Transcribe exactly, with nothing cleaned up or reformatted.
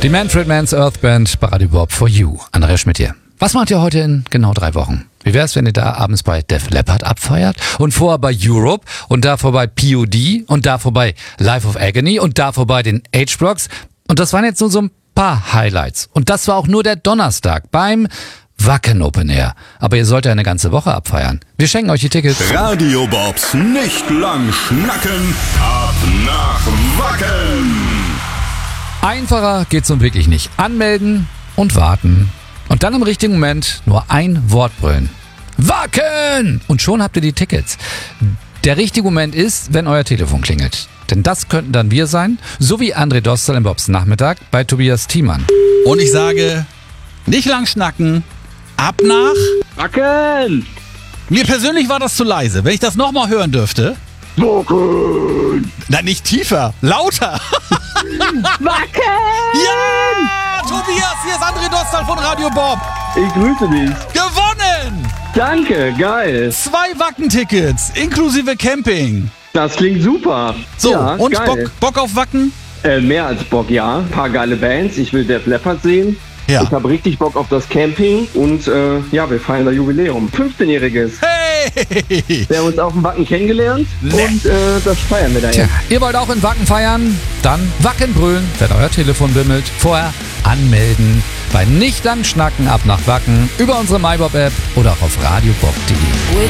Die Manfred Mann's Earth Band bei Radio Bob for You. Andrea Schmidt hier. Was macht ihr heute in genau drei Wochen? Wie wär's, wenn ihr da abends bei Def Leppard abfeiert und vorher bei Europe und da vorbei P O D und da vorbei Life of Agony und da vorbei den H-Blocks? Und das waren jetzt nur so ein paar Highlights. Und das war auch nur der Donnerstag beim Wacken Open Air. Aber ihr sollt ja eine ganze Woche abfeiern. Wir schenken euch die Tickets. Radio Bobs nicht lang schnacken, ab nach Wacken. Einfacher geht's nun wirklich nicht. Anmelden und warten. Und dann im richtigen Moment nur ein Wort brüllen. Wacken! Und schon habt ihr die Tickets. Der richtige Moment ist, wenn euer Telefon klingelt. Denn das könnten dann wir sein, so wie André Dostal im Bobs Nachmittag bei Tobias Thiemann. Und ich sage, nicht lang schnacken, ab nach Wacken! Mir persönlich war das zu leise. Wenn ich das nochmal hören dürfte. Wacken! Nein, nicht tiefer, lauter. Wacken! Ja! Tobias, hier ist André Dostal von Radio Bob. Ich grüße dich. Gewonnen! Danke, geil. Zwei Wacken-Tickets, inklusive Camping. Das klingt super. So, ja, und geil. Bock, Bock auf Wacken? Äh, mehr als Bock, ja. Ein paar geile Bands. Ich will Def Leppard sehen. Ja. Ich habe richtig Bock auf das Camping. Und äh, ja, wir feiern das Jubiläum. fünfzehnjähriges. Hey! Wir haben uns auf dem Wacken kennengelernt. Ne. Und äh, das feiern wir da Tja, jetzt. ihr wollt auch in Wacken feiern? Dann Wacken brüllen, wenn euer Telefon bimmelt. Vorher anmelden. Bei nicht lang schnacken ab nach Wacken über unsere MyBob-App oder auch auf radiobob punkt de.